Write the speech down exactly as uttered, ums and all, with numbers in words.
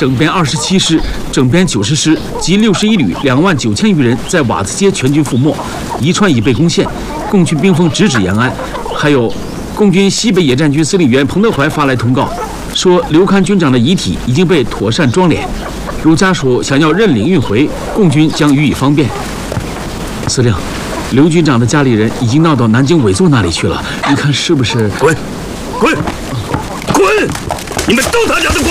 整编二十七师、整编九十师及六十一旅两万九千余人在瓦子街全军覆没，宜川已被攻陷，共军兵锋直指延安。还有，共军西北野战军司令员彭德怀发来通告，说刘戡军长的遗体已经被妥善装殓，如家属想要认领运回，共军将予以方便。司令，刘军长的家里人已经闹到南京伪作那里去了，你看是不是？ 滚，滚，滚！你们都他娘的滚！